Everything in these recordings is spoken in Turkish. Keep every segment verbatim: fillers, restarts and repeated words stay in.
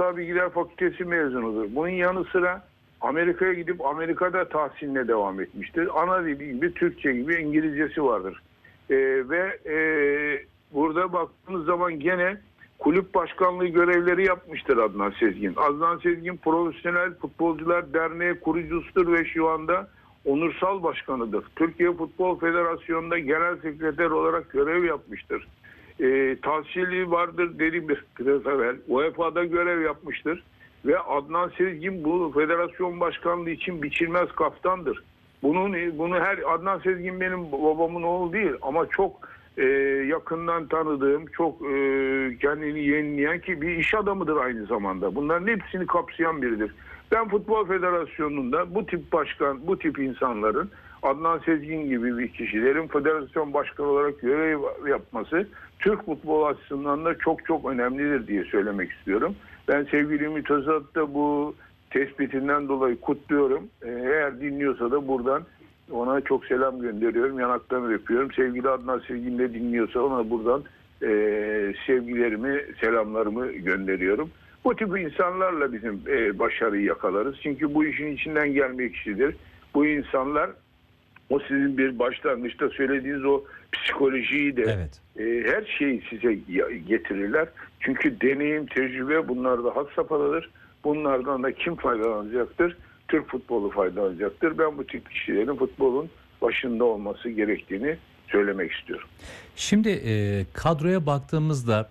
Finansal Bilgiler Fakültesi mezunudur. Bunun yanı sıra Amerika'ya gidip Amerika'da tahsiline devam etmiştir. Ana dili gibi Türkçe gibi İngilizcesi vardır. Ee, ve e, burada baktığınız zaman gene kulüp başkanlığı görevleri yapmıştır Adnan Sezgin. Adnan Sezgin Profesyonel Futbolcular Derneği kurucusudur ve şu anda onursal başkanıdır. Türkiye Futbol Federasyonu'nda genel sekreter olarak görev yapmıştır. E, tahsili vardır dedi bir biraz evvel. U E F A'da görev yapmıştır. Ve Adnan Sezgin bu federasyon başkanlığı için biçilmez kaftandır. Bunun bunu her Adnan Sezgin benim babamın oğlu değil ama çok e, yakından tanıdığım, çok e, kendini yenileyen ki bir iş adamıdır aynı zamanda. Bunların hepsini kapsayan biridir. Ben Futbol Federasyonu'nda bu tip başkan, bu tip insanların Adnan Sezgin gibi bir kişilerin federasyon başkanı olarak görev yapması Türk futbol açısından da çok çok önemlidir diye söylemek istiyorum. Ben sevgili Ümit Özat da bu tespitinden dolayı kutluyorum. Eğer dinliyorsa da buradan ona çok selam gönderiyorum. Yanaklarını öpüyorum. Sevgili Adnan Sezgin de dinliyorsa ona buradan e, sevgilerimi, selamlarımı gönderiyorum. Bu tip insanlarla bizim e, başarıyı yakalarız. Çünkü bu işin içinden gelmek kişidir. Bu insanlar o sizin bir başlangıçta söylediğiniz o psikolojiyi de evet. e, her şeyi size getirirler. Çünkü deneyim, tecrübe bunlarda had safhadadır. Bunlardan da kim faydalanacaktır? Türk futbolu faydalanacaktır. Ben bu tip kişilerin futbolun başında olması gerektiğini söylemek istiyorum. Şimdi e, kadroya baktığımızda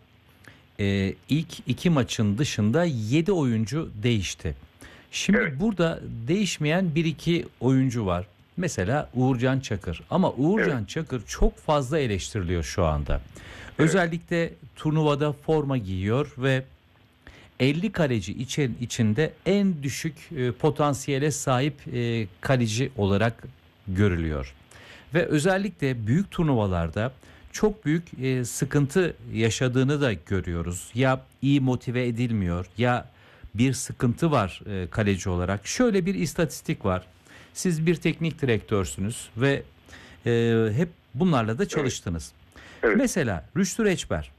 e, ilk iki maçın dışında yedi oyuncu değişti. Şimdi evet. burada değişmeyen bir iki oyuncu var. Mesela Uğurcan Çakır. Ama Uğurcan evet. Çakır çok fazla eleştiriliyor şu anda. Evet. Özellikle turnuvada forma giyiyor ve elli kaleci için, içinde en düşük e, potansiyele sahip e, kaleci olarak görülüyor. Ve özellikle büyük turnuvalarda çok büyük e, sıkıntı yaşadığını da görüyoruz. Ya iyi motive edilmiyor ya bir sıkıntı var e, kaleci olarak. Şöyle bir istatistik var. Siz bir teknik direktörsünüz ve e, hep bunlarla da çalıştınız. Evet. Evet. Mesela Rüştü Reçber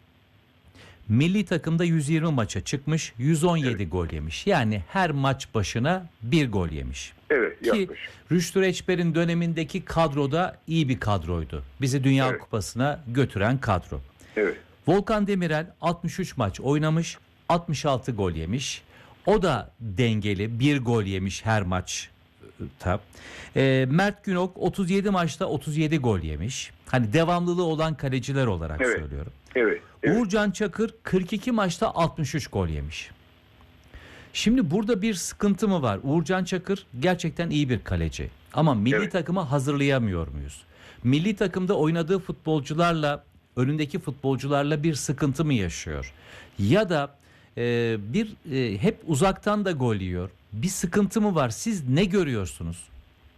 milli takımda yüz yirmi maça çıkmış, yüz on yedi evet. gol yemiş. Yani her maç başına bir gol yemiş. Evet, ki yapmış. Rüştü Reçber'in dönemindeki kadroda iyi bir kadroydu. Bizi Dünya evet. Kupası'na götüren kadro. Evet. Volkan Demirel altmış üç maç oynamış, altmış altı gol yemiş. O da dengeli, bir gol yemiş her maç. E, Mert Günok otuz yedi maçta otuz yedi gol yemiş. Hani devamlılığı olan kaleciler olarak evet. söylüyorum. Evet. Evet. Uğurcan Çakır kırk iki maçta altmış üç gol yemiş. Şimdi burada bir sıkıntı mı var? Uğurcan Çakır gerçekten iyi bir kaleci. Ama milli evet. takıma hazırlayamıyor muyuz? Milli takımda oynadığı futbolcularla, önündeki futbolcularla bir sıkıntı mı yaşıyor? Ya da e, bir e, hep uzaktan da gol yiyor. Bir sıkıntı mı var? Siz ne görüyorsunuz?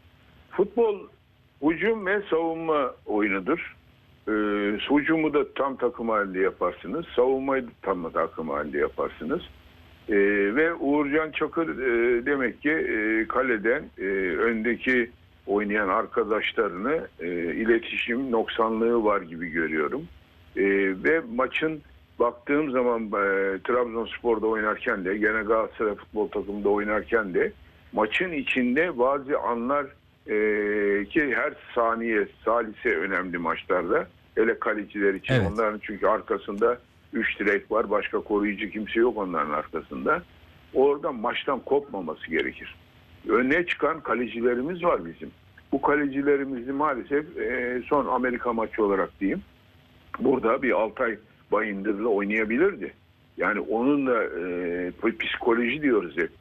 Futbol hücum ve savunma oyunudur. Ee, hücumu da tam takım halinde yaparsınız. Savunmayı da tam takım halinde yaparsınız. Ee, ve Uğurcan Çakır e, demek ki e, kaleden e, öndeki oynayan arkadaşlarını e, iletişim noksanlığı var gibi görüyorum. E, ve maçın baktığım zaman e, Trabzonspor'da oynarken de gene Galatasaray futbol takımında oynarken de maçın içinde bazı anlar e, ki her saniye salise önemli maçlarda. Hele kaleciler için evet. onların çünkü arkasında üç direk var. Başka koruyucu kimse yok onların arkasında. Orada maçtan kopmaması gerekir. Öne çıkan kalecilerimiz var bizim. Bu kalecilerimizi maalesef e, son Amerika maçı olarak diyeyim. Burada bir Altay Bayındır'la oynayabilirdi. Yani onun da e, psikoloji diyoruz hep.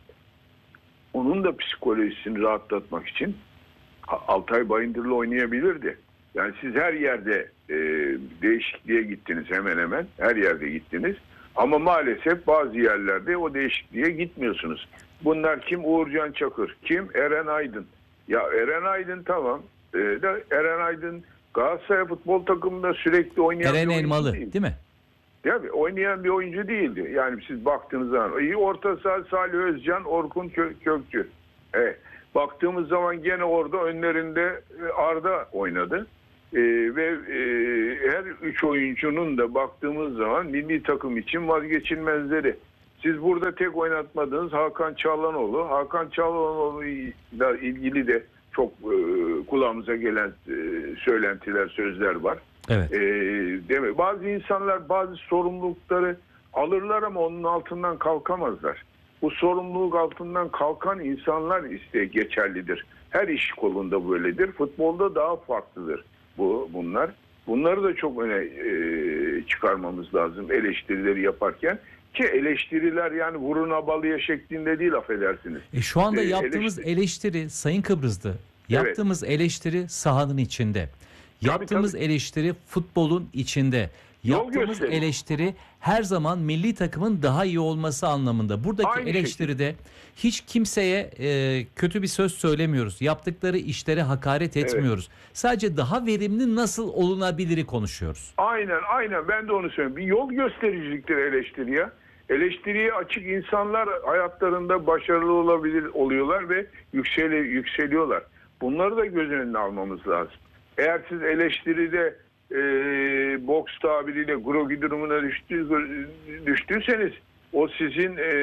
Onun da psikolojisini rahatlatmak için Altay Bayındır'la oynayabilirdi. Yani siz her yerde e, değişikliğe gittiniz hemen hemen. Her yerde gittiniz. Ama maalesef bazı yerlerde o değişikliğe gitmiyorsunuz. Bunlar kim? Uğurcan Çakır. Kim? Eren Aydın. Ya Eren Aydın tamam. E, de Eren Aydın Galatasaray futbol takımında sürekli oynayan Eren bir oyuncu Elmalı değil. değil mi? Tabii oynayan bir oyuncu değildi. Yani siz baktığınız zaman iyi orta saha Salih Özcan, Orkun Kökçü. Evet. Baktığımız zaman gene orada önlerinde Arda oynadı. Ee, ve e, her üç oyuncunun da baktığımız zaman milli takım için vazgeçilmezleri. Siz burada tek oynatmadığınız Hakan Çalhanoğlu. Hakan Çalhanoğlu'yla ilgili de çok e, kulağımıza gelen e, söylentiler, sözler var. Evet. E, değil mi? Bazı insanlar bazı sorumlulukları alırlar ama onun altından kalkamazlar. Bu sorumluluk altından kalkan insanlar iste geçerlidir. Her iş kolunda böyledir. Futbolda daha farklıdır bu bunlar. Bunları da çok öne e, çıkarmamız lazım eleştirileri yaparken. Ki eleştiriler yani vuruna balıya şeklinde değil, affedersiniz. E şu anda E, yaptığımız eleştiri- eleştiri Sayın Kıbrıslı, yaptığımız eleştiri sahanın içinde. Yaptığımız tabii. eleştiri futbolun içinde. Yol Yaptığımız gösteriyor. eleştiri her zaman milli takımın daha iyi olması anlamında. Buradaki Aynı eleştiride hiç kimseye e, kötü bir söz söylemiyoruz. Yaptıkları işlere hakaret etmiyoruz. Sadece daha verimli nasıl olunabiliri konuşuyoruz. Aynen aynen ben de onu söylüyorum. Bir yol göstericiliktir eleştiriye. Eleştiriye açık insanlar hayatlarında başarılı olabilir oluyorlar ve yükseli, yükseliyorlar. Bunları da göz önüne almamız lazım. Eğer siz eleştiride e, boks tabiriyle grogi durumuna düştü, düştüyseniz o sizin e,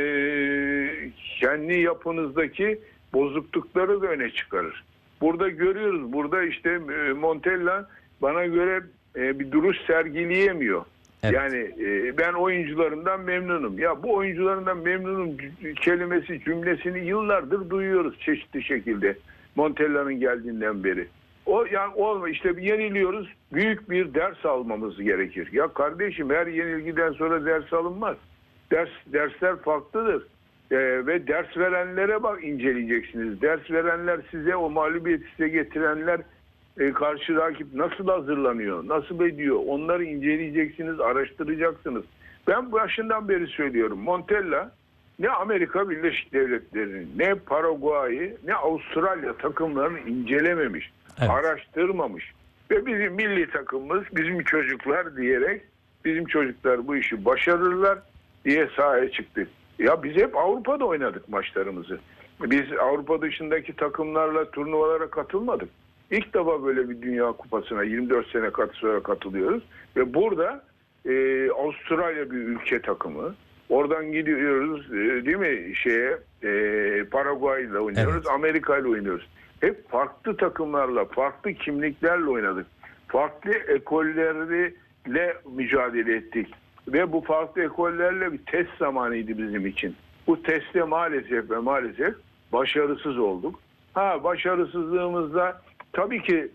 kendi yapınızdaki bozuklukları da öne çıkarır. Burada görüyoruz. Burada işte e, Montella bana göre e, bir duruş sergileyemiyor. Evet. Yani e, ben oyuncularından memnunum. Ya bu oyuncularından memnunum kelimesi, cümlesini yıllardır duyuyoruz çeşitli şekilde. Montella'nın geldiğinden beri. O yani olma işte yeniliyoruz. Büyük bir ders almamız gerekir. Ya kardeşim her yenilgiden sonra ders alınmaz. Ders dersler farklıdır. Ee, ve ders verenlere bak inceleyeceksiniz. Ders verenler size o mağlubiyeti size getirenler e, karşı rakip nasıl hazırlanıyor, nasıl ediyor onları inceleyeceksiniz, araştıracaksınız. Ben başından beri söylüyorum. Montella ne Amerika Birleşik Devletleri'nin, ne Paraguay'ı, ne Avustralya takımlarını incelememiş, Evet. araştırmamış. Ve bizim milli takımımız, bizim çocuklar diyerek, bizim çocuklar bu işi başarırlar diye sahaya çıktı. Ya biz hep Avrupa'da oynadık maçlarımızı. Biz Avrupa dışındaki takımlarla turnuvalara katılmadık. İlk defa böyle bir Dünya Kupası'na yirmi dört sene sonra katılıyoruz. Ve burada e, Avustralya bir ülke takımı. Oradan gidiyoruz e, değil mi şeye e, Paraguay ile oynuyoruz, Evet. Amerika ile oynuyoruz. Hep farklı takımlarla, farklı kimliklerle oynadık. Farklı ekollerle mücadele ettik. Ve bu farklı ekollerle bir test zamanıydı bizim için. Bu testte maalesef ve maalesef başarısız olduk. Ha başarısızlığımızda tabii ki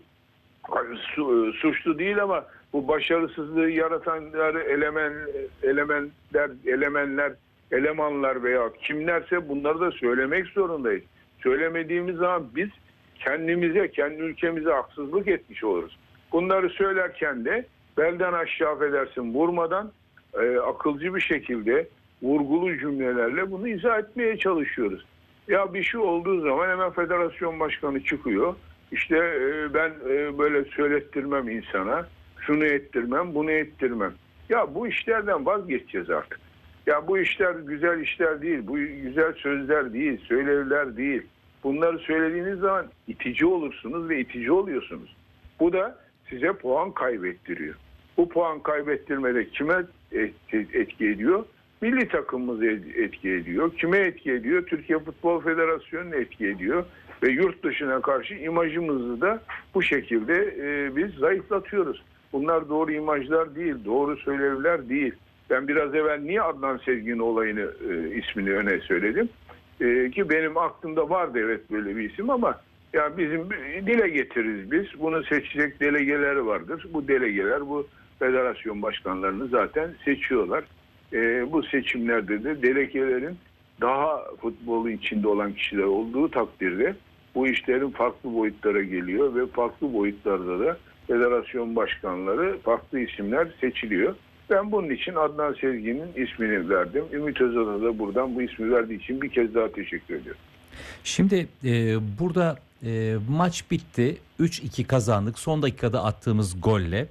su, suçlu değil ama bu başarısızlığı yaratanları elemen, elementler, elemenler, elemanlar veya kimlerse bunları da söylemek zorundayız. Söylemediğimiz zaman biz kendimize, kendi ülkemize haksızlık etmiş oluruz. Bunları söylerken de belden aşağı affedersin vurmadan e, akılcı bir şekilde vurgulu cümlelerle bunu izah etmeye çalışıyoruz. Ya bir şey olduğu zaman hemen federasyon başkanı çıkıyor. İşte e, ben e, böyle söylettirmem insana, şunu ettirmem, bunu ettirmem. Ya bu işlerden vazgeçeceğiz artık. Ya bu işler güzel işler değil, bu güzel sözler değil, söylevler değil. Bunları söylediğiniz zaman itici olursunuz ve itici oluyorsunuz. Bu da size puan kaybettiriyor. Bu puan kaybettirmede kime etki ediyor? Milli takımımızı etki ediyor. Kime etki ediyor? Türkiye Futbol Federasyonu'nu etki ediyor. Ve yurt dışına karşı imajımızı da bu şekilde e, biz zayıflatıyoruz. Bunlar doğru imajlar değil, doğru söylevler değil. Ben biraz evvel niye Adnan Sezgin olayını, e, ismini öne söyledim? E, ki benim aklımda vardı evet böyle bir isim ama ya bizim dile getiririz biz. Bunu seçecek delegeler vardır. Bu delegeler bu federasyon başkanlarını zaten seçiyorlar. E, bu seçimlerde de delegelerin daha futbolu içinde olan kişiler olduğu takdirde bu işlerin farklı boyutlara geliyor ve farklı boyutlarda da federasyon başkanları farklı isimler seçiliyor. Ben bunun için Adnan Sezgin'in ismini verdim. Ümit Özdağ'a da buradan bu ismi verdiği için bir kez daha teşekkür ediyorum. Şimdi e, burada e, maç bitti. üç iki kazandık. Son dakikada attığımız golle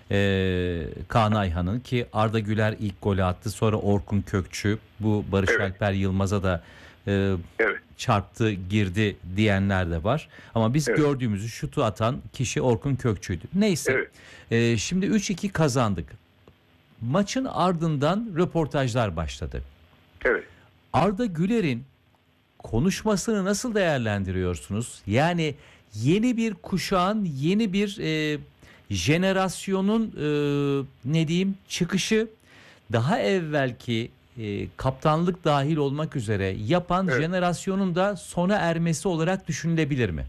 e, Kaan Ayhan'ın ki Arda Güler ilk golü attı. Sonra Orkun Kökçü, bu Barış Evet. Alper Yılmaz'a da e, Evet. çarptı, girdi diyenler de var. Ama biz Evet. gördüğümüzü şutu atan kişi Orkun Kökçü'ydü. Neyse. Evet. E, şimdi üç iki kazandık. Maçın ardından röportajlar başladı. Evet. Arda Güler'in konuşmasını nasıl değerlendiriyorsunuz? Yani yeni bir kuşağın, yeni bir e, jenerasyonun e, ne diyeyim çıkışı, daha evvelki e, kaptanlık dahil olmak üzere yapan Evet. jenerasyonun da sona ermesi olarak düşünülebilir mi?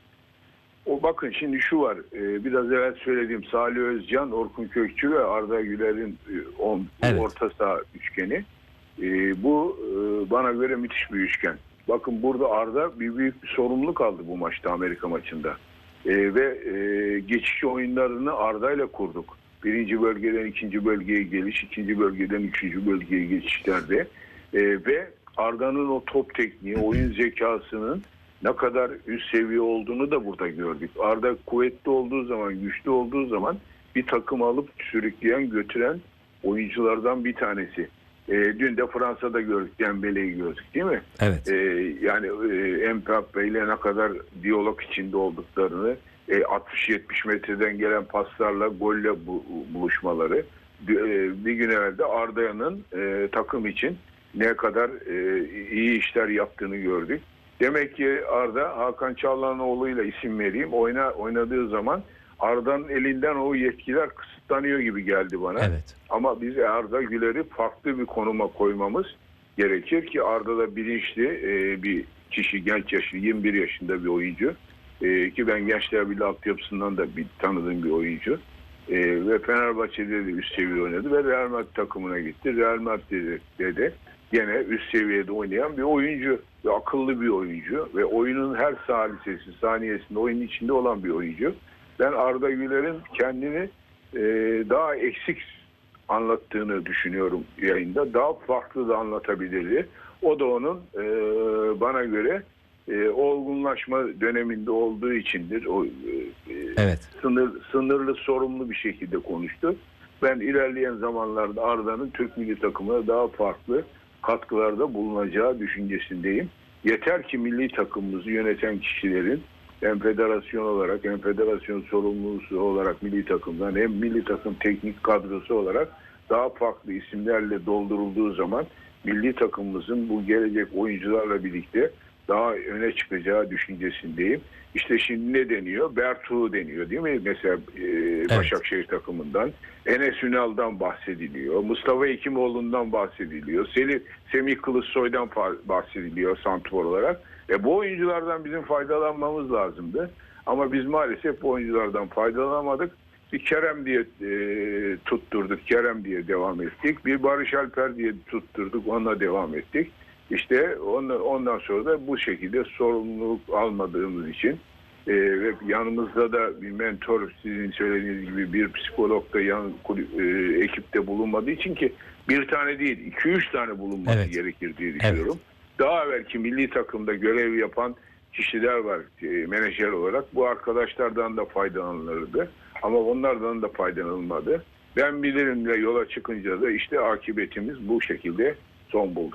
O bakın şimdi şu var. e, biraz evvel söylediğim Salih Özcan, Orkun Kökçü ve Arda Güler'in e, on, Evet. orta saha üçgeni. E, bu e, bana göre müthiş bir üçgen. Bakın burada Arda bir büyük bir sorumluluk aldı bu maçta, Amerika maçında. E, ve e, geçiş oyunlarını Arda ile kurduk. Birinci bölgeden ikinci bölgeye geliş, ikinci bölgeden üçüncü bölgeye geçişlerde. E, ve Arda'nın o top tekniği, oyun zekasının ne kadar üst seviye olduğunu da burada gördük. Arda kuvvetli olduğu zaman, güçlü olduğu zaman bir takım alıp sürükleyen, götüren oyunculardan bir tanesi. E, dün de Fransa'da gördük, Dembele'yi gördük değil mi? Evet. E, yani e, Mbappe ile ne kadar diyalog içinde olduklarını, e, altmış yetmiş metreden gelen paslarla, golle bu, buluşmaları. E, bir gün evvel de Arda'nın e, takım için ne kadar e, iyi işler yaptığını gördük. Demek ki Arda, Hakan Çalhanoğlu'yla isim vereyim, oyna, oynadığı zaman Arda'nın elinden o yetkiler kısıtlanıyor gibi geldi bana. Evet. Ama biz Arda Güler'i farklı bir konuma koymamız gerekir ki Arda da bilinçli e, bir kişi, genç yaşlı, yirmi bir yaşında bir oyuncu. E, ki ben Gençler Birliği altyapısından da bir tanıdığım bir oyuncu. E, ve Fenerbahçe'de de üst seviye oynadı ve Real Madrid takımına gitti. Real Madrid'de de gene üst seviyede oynayan bir oyuncu ve akıllı bir oyuncu ve oyunun her salisesi, saniyesinde oyunun içinde olan bir oyuncu. Ben Arda Güler'in kendini e, daha eksik anlattığını düşünüyorum yayında. Daha farklı da anlatabilirdi. O da onun e, bana göre e, olgunlaşma döneminde olduğu içindir. O e, Evet. sınır, sınırlı, sorumlu bir şekilde konuştu. Ben ilerleyen zamanlarda Arda'nın Türk milli takımına daha farklı katkılarda bulunacağı düşüncesindeyim. Yeter ki milli takımımızı yöneten kişilerin hem federasyon olarak hem federasyon sorumlusu olarak milli takımdan hem milli takım teknik kadrosu olarak daha farklı isimlerle doldurulduğu zaman milli takımımızın bu gelecek oyuncularla birlikte daha öne çıkacağı düşüncesindeyim. İşte şimdi ne deniyor? Bertu deniyor değil mi? Mesela e, Evet. Başakşehir takımından. Enes Ünal'dan bahsediliyor. Mustafa Hekimoğlu'ndan bahsediliyor. Selim, Semih Kılıçsoy'dan bahsediliyor santrfor olarak. E, bu oyunculardan bizim faydalanmamız lazımdı. Ama biz maalesef bu oyunculardan faydalanamadık. Bir Kerem diye e, tutturduk. Kerem diye devam ettik. Bir Barış Alper diye tutturduk. Onunla devam ettik. İşte ondan, ondan sonra da bu şekilde sorumluluk almadığımız için e, ve yanımızda da bir mentor, sizin söylediğiniz gibi bir psikolog da yan e, ekipte bulunmadığı için, ki bir tane değil iki üç tane bulunması Evet. gerekir diye düşünüyorum. Evet. Daha evvelki milli takımda görev yapan kişiler var e, menajer olarak. Bu arkadaşlardan da faydalanılırdı. Ama onlardan da faydalanılmadı. Ben bilirimle yola çıkınca da işte akıbetimiz bu şekilde son buldu.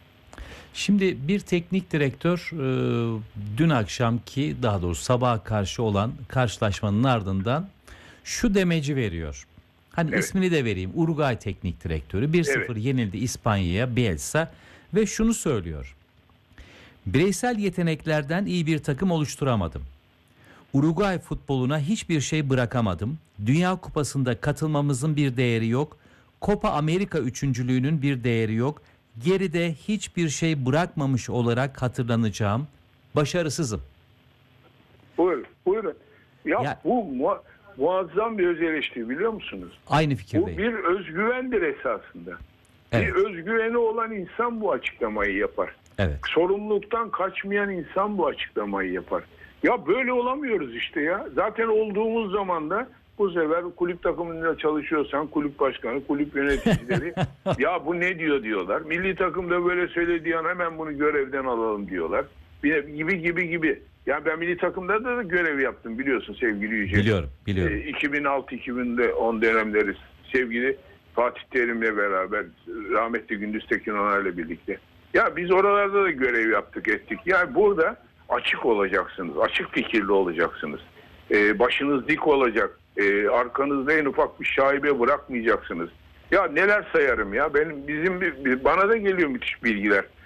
Şimdi bir teknik direktör e, dün akşamki, daha doğrusu sabaha karşı olan karşılaşmanın ardından şu demeci veriyor. Hani Evet. ismini de vereyim. Uruguay teknik direktörü bir sıfır Evet. yenildi İspanya'ya, Bielsa, ve şunu söylüyor. Bireysel yeteneklerden iyi bir takım oluşturamadım. Uruguay futboluna hiçbir şey bırakamadım. Dünya Kupası'nda katılmamızın bir değeri yok. Copa Amerika üçüncülüğünün bir değeri yok. Geride hiçbir şey bırakmamış olarak hatırlanacağım. Başarısızım. Buyurun, buyurun. Ya, Ya- bu mu- muazzam bir öz eleştiri, biliyor musunuz? Aynı Bu fikirdeyim. bir özgüvendir esasında. Evet. Bir özgüveni olan insan bu açıklamayı yapar. Evet. Sorumluluktan kaçmayan insan bu açıklamayı yapar. Ya böyle olamıyoruz işte ya. Zaten olduğumuz zaman da bu sefer kulüp takımında çalışıyorsan kulüp başkanı, kulüp yöneticileri ya bu ne diyor diyorlar. Milli takımda böyle söylediği an hemen bunu görevden alalım diyorlar. Bir- Gibi gibi gibi. Yani ben milli takımda da, da görev yaptım, biliyorsun sevgili Yüce. Biliyorum, biliyorum. Ee, iki bin altı iki bin on dönemleri sevgili Fatih Terim'le beraber, rahmetli Gündüz Tekin onlarla birlikte. Ya biz oralarda da görev yaptık ettik. Yani burada açık olacaksınız. Açık fikirli olacaksınız. Ee, başınız dik olacak. Ee, arkanızda en ufak bir şaibe bırakmayacaksınız. Ya neler sayarım ya. Benim bizim bir, bir- bana da geliyor müthiş bilgiler.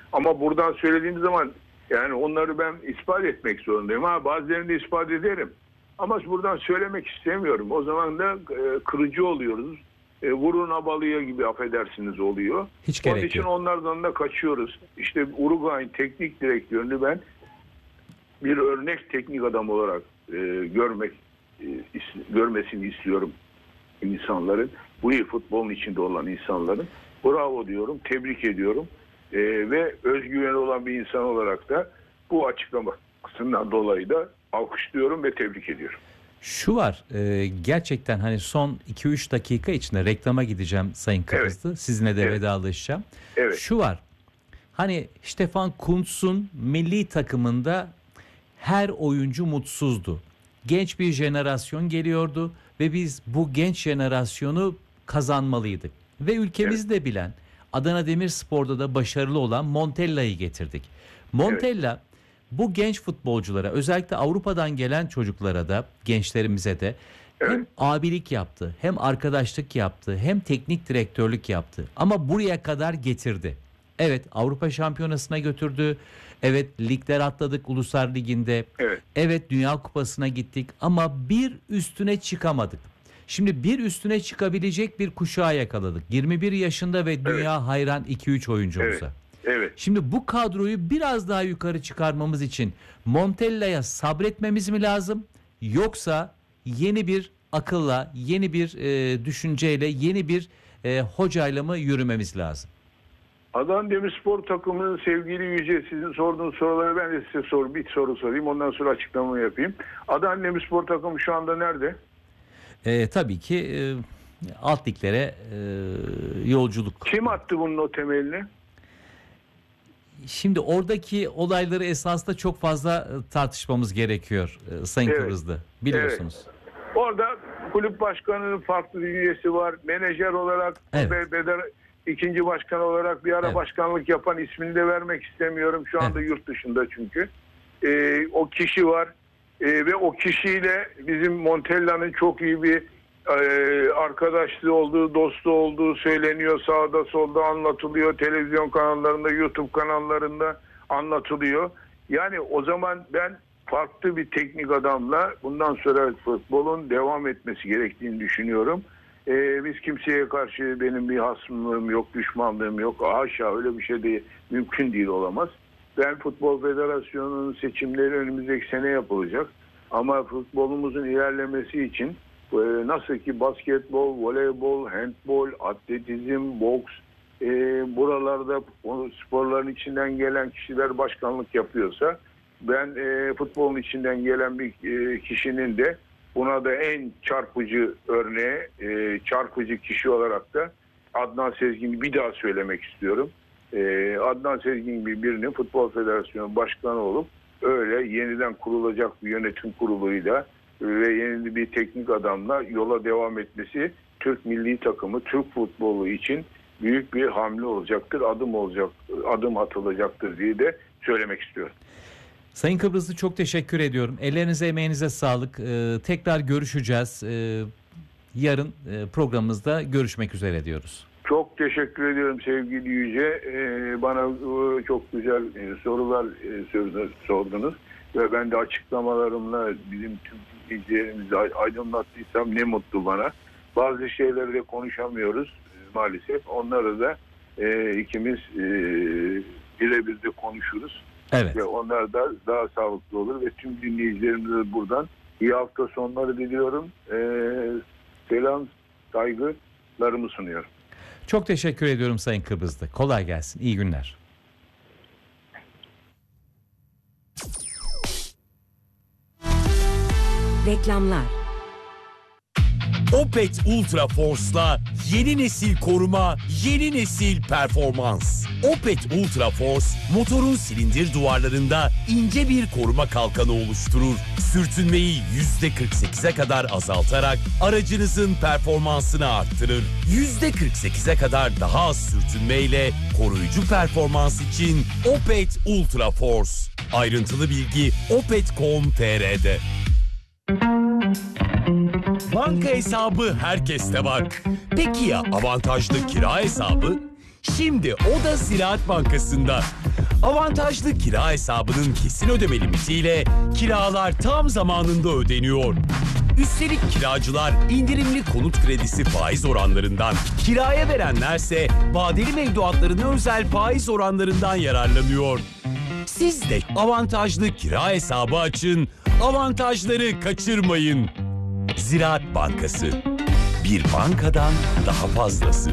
Ama buradan söylediğim zaman yani onları ben ispat etmek zorundayım. Ha, bazılarını da ispat ederim. Ama buradan söylemek istemiyorum. O zaman da e, kırıcı oluyoruz. E, vurun abalıya gibi, affedersiniz, oluyor. Hiç Onun gerek için yok. onlardan da kaçıyoruz. İşte Uruguay'ın teknik direktörünü ben bir örnek teknik adam olarak e, görmek e, is- görmesini istiyorum insanların. Bu iyi futbolun içinde olan insanların. Bravo diyorum, tebrik ediyorum. E, ve özgüveni olan bir insan olarak da bu açıklamasından dolayı da alkışlıyorum ve tebrik ediyorum. Şu var, e, gerçekten hani son iki üç dakika içinde reklama gideceğim Sayın Kıbrıslı. Evet. Sizinle de evet. vedalaşacağım. Evet. Şu var, hani Stefan Kuntz'un milli takımında her oyuncu mutsuzdu. Genç bir jenerasyon geliyordu ve biz bu genç jenerasyonu kazanmalıydık. Ve ülkemizi evet. de bilen, Adana Demirspor'da da başarılı olan Montella'yı getirdik. Montella evet. bu genç futbolculara, özellikle Avrupa'dan gelen çocuklara da, gençlerimize de evet. hem abilik yaptı, hem arkadaşlık yaptı, hem teknik direktörlük yaptı. Ama buraya kadar getirdi. Evet, Avrupa Şampiyonası'na götürdü. Evet, ligler atladık Uluslar Ligi'nde. Evet. Evet, Dünya Kupası'na gittik ama bir üstüne çıkamadık. Şimdi bir üstüne çıkabilecek bir kuşağı yakaladık. yirmi bir yaşında ve dünya evet. hayran iki üç oyuncumuza. Evet. Evet. Şimdi bu kadroyu biraz daha yukarı çıkarmamız için Montella'ya sabretmemiz mi lazım? Yoksa yeni bir akılla, yeni bir e, düşünceyle, yeni bir e, hocayla mı yürümemiz lazım? Adana Demirspor takımının sevgili Yüce, sizin sorduğunuz soruları ben de size sor, bir soru sorayım. Ondan sonra açıklamamı yapayım. Adana Demirspor takımı şu anda nerede? E, tabii ki e, alt liglere e, yolculuk. Kim attı bunun o temelini? Şimdi oradaki olayları esasında çok fazla tartışmamız gerekiyor e, Sayın evet. Kıbrıslı. Biliyorsunuz. Evet. Orada kulüp başkanının farklı bir üyesi var. Menajer olarak evet. Bedel ikinci başkan olarak bir ara evet. başkanlık yapan, ismini de vermek istemiyorum. Şu anda evet. yurt dışında çünkü. Ee, o kişi var. Ee, ve o kişiyle bizim Montella'nın çok iyi bir e, arkadaşlığı olduğu, dostu olduğu söyleniyor. Sağda solda anlatılıyor. Televizyon kanallarında, YouTube kanallarında anlatılıyor. Yani o zaman ben farklı bir teknik adamla bundan sonra futbolun devam etmesi gerektiğini düşünüyorum. Ee, biz kimseye karşı benim bir hasmlığım yok, düşmanlığım yok. Haşa, öyle bir şey de mümkün değil, olamaz. Ben Futbol Federasyonu'nun seçimleri önümüzdeki sene yapılacak. Ama futbolumuzun ilerlemesi için e, nasıl ki basketbol, voleybol, handbol, atletizm, boks, e, buralarda o sporların içinden gelen kişiler başkanlık yapıyorsa, ben e, futbolun içinden gelen bir e, kişinin de buna da en çarpıcı örneği, e, çarpıcı kişi olarak da Adnan Sezgin'i bir daha söylemek istiyorum. E, Adnan Sezgin gibi birinin Futbol Federasyonu Başkanı olup öyle yeniden kurulacak bir yönetim kuruluyla ve yeni bir teknik adamla yola devam etmesi Türk milli takımı, Türk futbolu için büyük bir hamle olacaktır, adım olacak, adım atılacaktır diye de söylemek istiyorum. Sayın Kıbrıslı, çok teşekkür ediyorum. Ellerinize, emeğinize sağlık. Ee, tekrar görüşeceğiz. Ee, yarın e, programımızda görüşmek üzere diyoruz. Çok teşekkür ediyorum sevgili Yüce. Ee, bana e, çok güzel e, sorular e, sordunuz. Ve ben de açıklamalarımla bizim tüm izleyicilerimizi aydınlattıysam ne mutlu bana. Bazı şeyleri de konuşamıyoruz e, maalesef. Onları da e, ikimiz e, birebir de konuşuruz. Evet. Ve onlar da daha sağlıklı olur ve tüm dinleyicilerimize buradan iyi hafta sonları diliyorum. Ee, selam, saygılarımı sunuyorum. Çok teşekkür ediyorum Sayın Kıbrıslı. Kolay gelsin. İyi günler. Reklamlar. Opet Ultra Force'la yeni nesil koruma, yeni nesil performans. Opet Ultra Force, motorun silindir duvarlarında ince bir koruma kalkanı oluşturur. Sürtünmeyi yüzde kırk sekize kadar azaltarak aracınızın performansını arttırır. yüzde kırk sekize kadar daha az sürtünmeyle koruyucu performans için Opet Ultra Force. Ayrıntılı bilgi opet nokta com nokta tr'de. Banka hesabı herkeste var. Peki ya avantajlı kira hesabı? Şimdi o da Ziraat Bankası'nda. Avantajlı kira hesabının kesin ödeme limitiyle kiralar tam zamanında ödeniyor. Üstelik kiracılar indirimli konut kredisi faiz oranlarından, kiraya verenlerse vadeli mevduatlarına özel faiz oranlarından yararlanıyor. Siz de avantajlı kira hesabı açın, avantajları kaçırmayın. Ziraat Bankası, bir bankadan daha fazlası.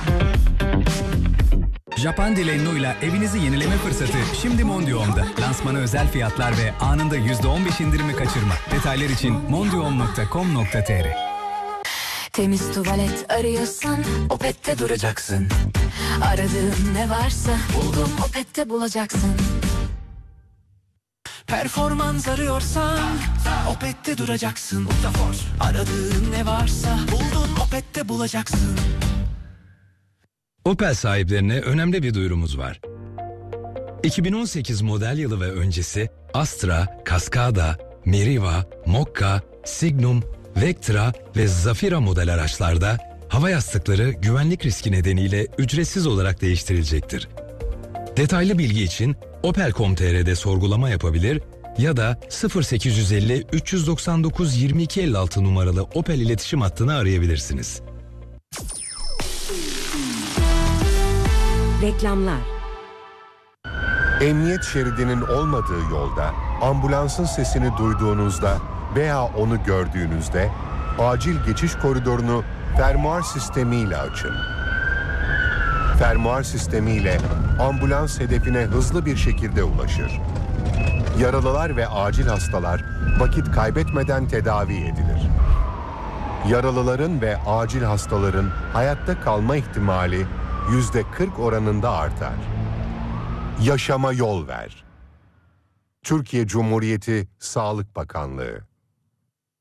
Japan Dilenno ile evinizi yenileme fırsatı şimdi Mondio'mda. Lansmana özel fiyatlar ve anında yüzde on beş indirimi kaçırma. Detaylar için mondiom nokta com nokta tr. Temiz tuvalet arıyorsan Opet'te duracaksın. Aradığın ne varsa buldum Opet'te bulacaksın. Performans arıyorsan Opet'te duracaksın. Aradığın ne varsa buldun Opet'te bulacaksın. Opel sahiplerine önemli bir duyurumuz var. iki bin on sekiz model yılı ve öncesi Astra, Cascada, Meriva, Mokka, Signum, Vectra ve Zafira model araçlarda hava yastıkları güvenlik riski nedeniyle ücretsiz olarak değiştirilecektir. Detaylı bilgi için opel nokta com nokta tr'de sorgulama yapabilir ya da sıfır sekiz yüz elli üç yüz doksan dokuz yirmi iki elli altı numaralı Opel iletişim hattını arayabilirsiniz. Reklamlar. Emniyet şeridinin olmadığı yolda ambulansın sesini duyduğunuzda veya onu gördüğünüzde acil geçiş koridorunu fermuar sistemiyle açın. Fermuar sistemiyle ambulans hedefine hızlı bir şekilde ulaşır. Yaralılar ve acil hastalar vakit kaybetmeden tedavi edilir. Yaralıların ve acil hastaların hayatta kalma ihtimali yüzde kırk oranında artar. Yaşama yol ver. Türkiye Cumhuriyeti Sağlık Bakanlığı.